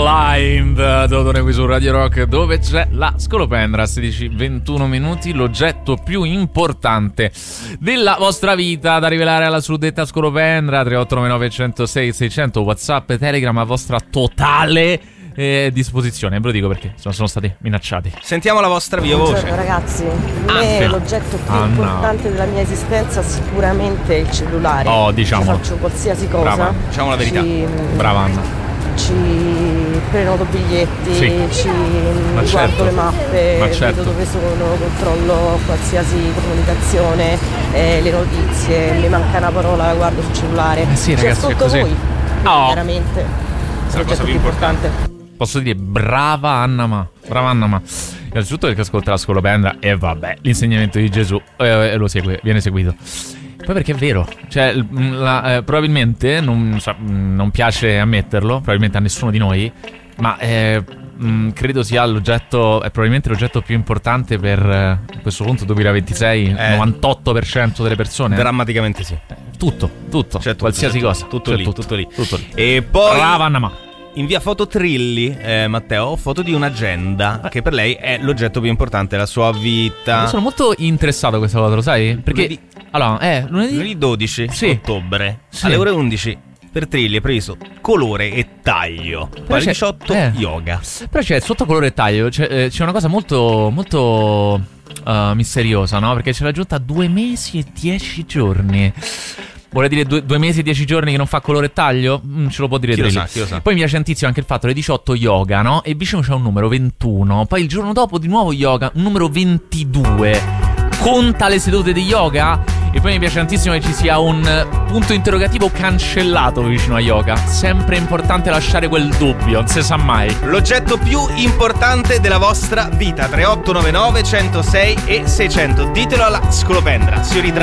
Blind, Dodone qui su Radio Rock, dove c'è la Scolopendra. 16:21, l'oggetto più importante della vostra vita da rivelare alla suddetta Scolopendra. 3899 106 600, WhatsApp e Telegram a vostra totale disposizione. Ve lo dico perché sono stati minacciati. Sentiamo la vostra viva voce. Buongiorno ragazzi, per me l'oggetto più importante della mia esistenza sicuramente è il cellulare. Oh, diciamo. Faccio qualsiasi cosa. Brava, diciamo la verità. Brava Anna. Ci prenoto biglietti, Sì. guardo le mappe, vedo dove sono, controllo qualsiasi comunicazione, le notizie, mi manca una parola, la guardo sul cellulare. Sì, ci ragazzi, ascolto voi, veramente. È la cosa più importante. Posso dire brava Anna Ma. Innanzitutto perché ascolta la Scolopendra e vabbè, l'insegnamento di Gesù lo segue, viene seguito. Poi perché è vero, cioè probabilmente non piace ammetterlo, probabilmente a nessuno di noi, ma credo sia probabilmente l'oggetto più importante per a questo punto 2026, 98% delle persone. Drammaticamente sì. Tutto, C'è qualsiasi cosa. Tutto lì. Tutto. E poi brava Anna Ma. invia foto Trilli, Matteo, foto di un'agenda che per lei è l'oggetto più importante della sua vita. Io sono molto interessato a questa cosa, lo sai? Perché lunedì 12 ottobre alle ore 11 per Trilli è previsto colore e taglio. Poi alle 18 yoga. Però c'è sotto colore e taglio c'è una cosa molto molto misteriosa, no? Perché c'è l'aggiunta 2 mesi e 10 giorni. Vuole dire 2 mesi e 10 giorni che non fa colore e taglio? Ce lo può dire Trilli. Chi lo sa. Poi mi piace tantissimo anche il fatto alle 18 yoga, no? E vicino c'è un numero 21. Poi il giorno dopo di nuovo yoga, un numero 22. Conta le sedute di yoga? E poi mi piace tantissimo che ci sia un punto interrogativo cancellato vicino a yoga. Sempre importante lasciare quel dubbio, non si sa mai. L'oggetto più importante della vostra vita. 3899 106 e 600. Ditelo alla Scolopendra. Si